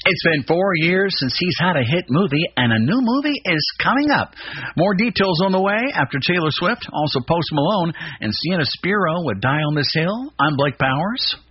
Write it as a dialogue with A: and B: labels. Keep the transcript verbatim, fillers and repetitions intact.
A: It's been four years since he's had a hit movie, and a new movie is coming up. More details on the way after Taylor Swift, also Post Malone, and Sienna Spiro with Die on This Hill. I'm Blake Powers.